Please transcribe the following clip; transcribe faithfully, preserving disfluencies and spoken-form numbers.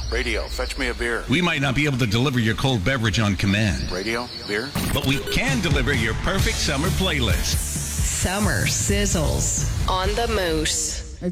Radio, fetch me a beer. We might not be able to deliver your cold beverage on command. Radio, beer. But we can deliver your perfect summer playlist. Summer sizzles on the Moose.